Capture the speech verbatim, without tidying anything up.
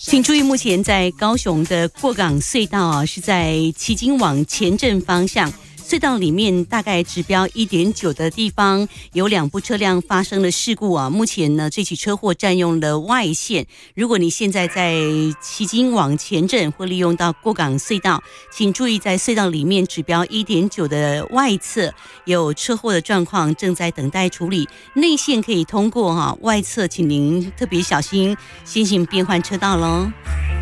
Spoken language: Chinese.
请注意，目前在高雄的过港隧道啊，是在旗津往前镇方向。隧道里面大概指标 一点九 的地方有两部车辆发生了事故啊，目前呢这起车祸占用了外线。如果你现在在旗津往前镇或利用到过港隧道，请注意在隧道里面指标 一点九 的外侧有车祸的状况，正在等待处理。内线可以通过哈、啊，外侧请您特别小心，先行变换车道咯。